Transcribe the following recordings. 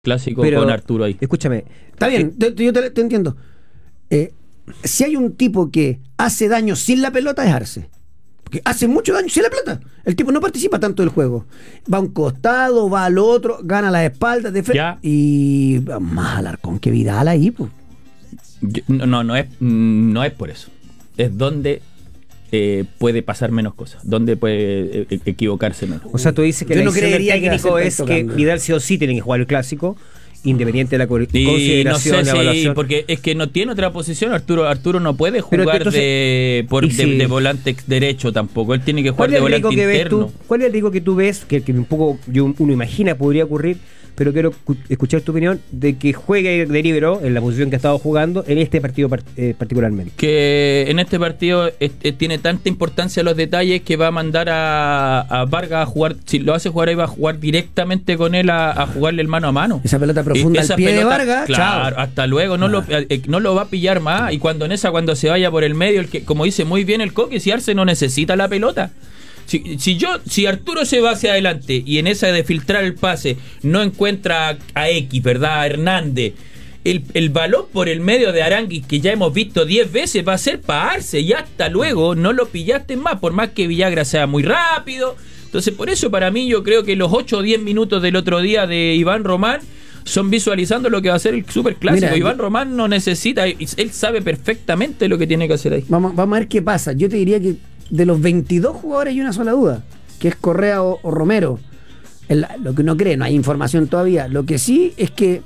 clásico Pero, con Arturo ahí. Escúchame. Está bien, yo te entiendo. Si hay un tipo que hace daño sin la pelota, es Arce. Porque hace mucho daño sin la pelota. El tipo no participa tanto del juego. Va a un costado, va al otro, gana las espaldas de frente. Ya. Y más Alarcón que Vidal ahí, pues. No es por eso. Es donde puede pasar menos cosas, donde puede equivocarse menos. O sea, tú dices que Yo la no decisión del creería que va a técnico ser es tanto que cambio. Vidal sí o sí tiene que jugar el clásico, independiente de la Y no consideración sé de evaluación. porque es que no tiene otra posición. Arturo no puede Pero jugar entonces, de volante derecho tampoco. Él tiene que jugar ¿Cuál es de el riesgo volante que ves interno. tú? ¿Cuál es el riesgo que tú ves, que un poco uno imagina podría ocurrir, pero quiero escuchar tu opinión, de que juegue de líbero en la posición que ha estado jugando en este partido particularmente? Que en este partido tiene tanta importancia los detalles que va a mandar a Vargas a jugar. Si lo hace jugar ahí, va a jugar directamente con él a jugarle el mano a mano. Esa pelota profunda Esa al pie de pelota, Vargas, claro, chao. hasta luego, no lo va a pillar más. Y cuando se vaya por el medio, como dice muy bien el Coque, si Arce no necesita la pelota. Si Arturo se va hacia adelante y en esa de filtrar el pase no encuentra a X, ¿verdad? A Hernández, el balón por el medio de Aranguis, que ya hemos visto 10 veces, va a ser para Arce, y hasta luego no lo pillaste más, por más que Villagra sea muy rápido. Entonces, por eso para mí yo creo que los 8 o 10 minutos del otro día de Iván Román son visualizando lo que va a ser el superclásico. Mira, Iván Román no necesita, él sabe perfectamente lo que tiene que hacer ahí. Vamos a ver qué pasa. Yo te diría que de los 22 jugadores hay una sola duda, que es Correa o Romero. Lo que uno cree, no hay información todavía. Lo que sí es que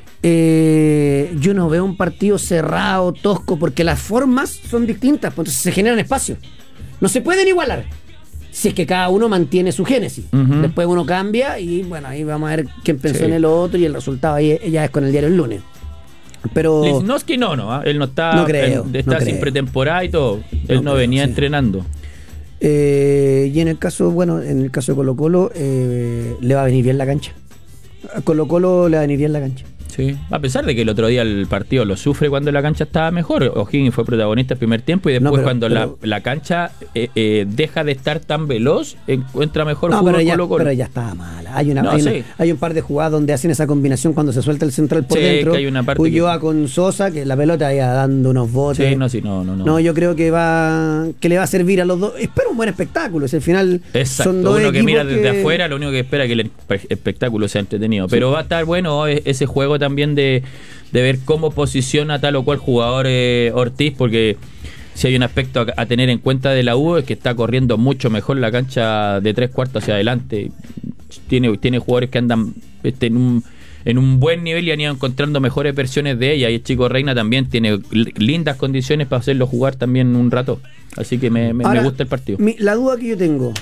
yo no veo un partido cerrado, tosco, porque las formas son distintas, pues entonces se generan espacios. No se pueden igualar si es que cada uno mantiene su génesis. Uh-huh. Después uno cambia y bueno, ahí vamos a ver quién pensó en el otro, y el resultado ahí ya es con el diario el lunes. Pero Lichnowsky él no está, No creo, está no sin creo. pretemporada y todo. Él no creo, venía sí. entrenando. Y en el caso de Colo-Colo, le va a venir bien la cancha. A Colo-Colo le va a venir bien la cancha. Sí. A pesar de que el otro día el partido lo sufre cuando la cancha estaba mejor. O'Higgins fue protagonista el primer tiempo y después cuando la cancha deja de estar tan veloz, encuentra mejor fútbol Colo-Colo. Pero ya estaba mala. Hay Sí. hay un par de jugadas donde hacen esa combinación cuando se suelta el central por Sí, dentro. que hay una parte Ulloa con Sosa, que la pelota iba dando unos botes. Sí, no. No, yo creo que le va a servir a los dos. Espero un buen espectáculo. Si al final Exacto. son dos Uno que equipos mira desde afuera, lo único que espera es que el espectáculo sea entretenido. Pero va a estar bueno ese juego también de ver cómo posiciona tal o cual jugador Ortiz, porque si hay un aspecto a tener en cuenta de la U es que está corriendo mucho mejor la cancha de 3/4 hacia adelante. Tiene jugadores que andan en un buen nivel y han ido encontrando mejores versiones de ella, y el chico Reina también tiene lindas condiciones para hacerlo jugar también un rato. Así que me gusta el partido. La duda que yo tengo,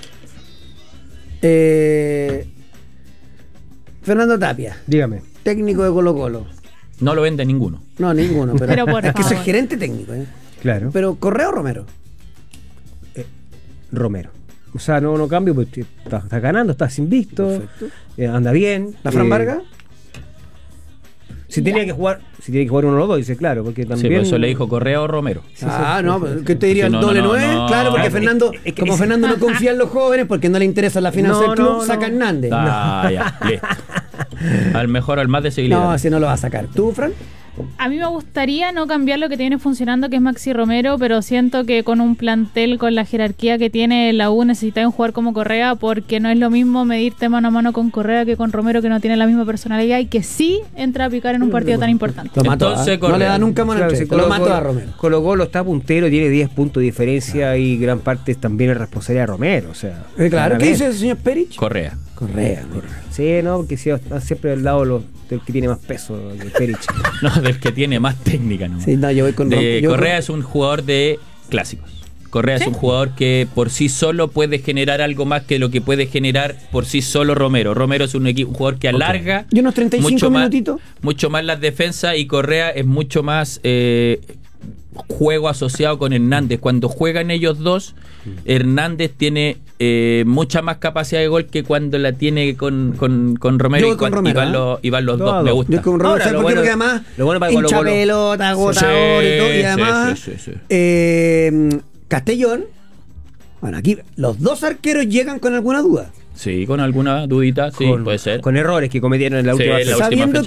Fernando Tapia, Dígame. técnico de Colo-Colo. No lo vende ninguno. No, ninguno, Pero por es que soy favor. gerente técnico, Claro. Pero ¿Correa o Romero? Romero. O sea, no cambio, porque está ganando, está invicto, Perfecto. anda bien. ¿La Fran Vargas? Si tiene que jugar uno o los dos, dice claro, porque Sí, también. por eso le dijo Correa o Romero. No, ¿qué te diría? Sí, ¿El no, doble no, 9? no. Claro, porque Ah, Fernando, como Fernando no confía en los jóvenes, porque no le interesa la finanza del club, saca a Hernández. Ya, listo. Al mejor, al más desequilibrado. No, ese no lo va a sacar. ¿Tú, Fran? A mí me gustaría no cambiar lo que tiene funcionando, que es Maxi Romero, pero siento que con un plantel, con la jerarquía que tiene la U, necesita un jugador como Correa, porque no es lo mismo medirte mano a mano con Correa que con Romero, que no tiene la misma personalidad y que sí entra a picar en un partido tan importante. Lo mató. Entonces, No le da Correa. nunca mano Claro, al si tres. Lo mató a Romero. Colo-Colo está puntero, tiene 10 puntos de diferencia y gran parte también es responsabilidad de Romero. O sea, Claro, ¿qué claramente. dice el señor Perich? Correa. Correa. Sí, no, porque sí, está siempre del lado del que tiene más peso, el Perich. No, del que tiene más técnica, ¿no? Sí, no, yo voy con Correa es un jugador de clásicos. Correa es un jugador que por sí solo puede generar algo más que lo que puede generar por sí solo Romero. Romero es un jugador que alarga ¿Y unos 35 mucho minutitos? mucho más las defensas, y Correa es mucho más juego asociado con Hernández. Cuando juegan ellos dos, Hernández tiene mucha más capacidad de gol que cuando la tiene con Romero, Yo con Romero, y van los Todo. dos. Me gusta. Yo con Romero, Ahora, ¿sabes lo por qué? bueno- Porque además lo bueno para hincha Colo-Colo. pelota, agotador y todo, y Sí, además sí. Castellón, bueno, aquí los dos arqueros llegan con alguna duda. Sí, con alguna dudita, sí, puede ser. Con errores que cometieron en la Sí, última la fecha. última Sabiendo fecha.